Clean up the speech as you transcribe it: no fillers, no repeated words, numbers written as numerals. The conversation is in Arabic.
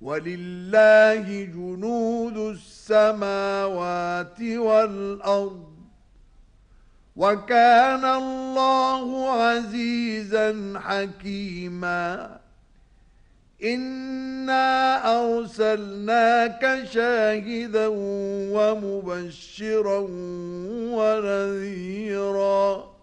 وَلِلَّهِ جُنُودُ السَّمَاوَاتِ وَالْأَرْضِ وَكَانَ اللَّهُ عَزِيزًا حَكِيمًا إِنَّا أَرْسَلْنَاكَ شَاهِدًا وَمُبَشِّرًا وَنَذِيرًا